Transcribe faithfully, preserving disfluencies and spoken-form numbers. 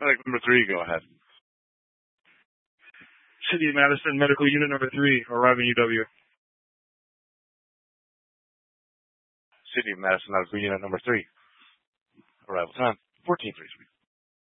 Medic number three, go ahead. City of Madison, Medical Unit number three, arriving U W. City of Madison, Medical Unit number three. Arrival time, fourteen three three.